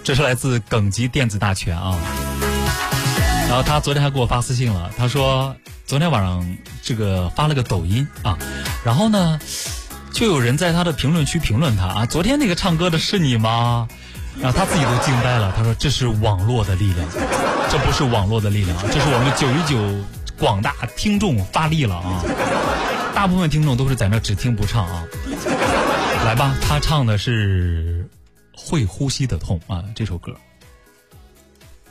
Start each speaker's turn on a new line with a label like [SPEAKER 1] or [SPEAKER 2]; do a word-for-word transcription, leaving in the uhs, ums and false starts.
[SPEAKER 1] 这是来自耿吉电子大全啊。然后他昨天还给我发私信了，他说昨天晚上这个发了个抖音啊，然后呢就有人在他的评论区评论他啊，昨天那个唱歌的是你吗？然后他自己都惊呆了，他说这是网络的力量，这不是网络的力量，这是我们九一九广大听众发力了啊！大部分听众都是在那只听不唱啊。来吧，他唱的是《会呼吸的痛》啊，这首歌。